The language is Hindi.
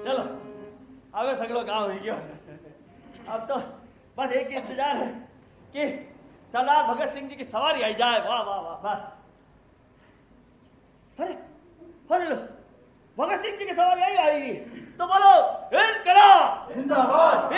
चलो अब सगलो काम हो गयो। अब तो बस एक ही इंतजार है कि सरदार भगत सिंह जी की सवारी आई जाए। वाह वाह वाह बस। अरे अरे लो भगत सिंह जी की सवारी आई आएगी तो बोलो इनकलाब जिंदाबाद।